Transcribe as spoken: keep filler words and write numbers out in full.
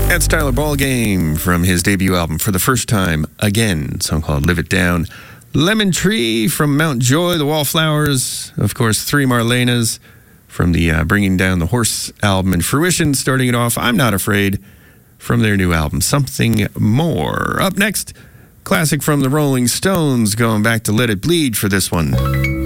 That's Tyler Ballgame from his debut album, For the First Time Again, a song called Live It Down. Lemon Tree from Mount Joy, The Wallflowers, of course, Three Marlenas from the uh, Bringing Down the Horse album, and Fruition starting it off, I'm Not Afraid, from their new album, Something More. Up next, classic from the Rolling Stones, going back to Let It Bleed for this one.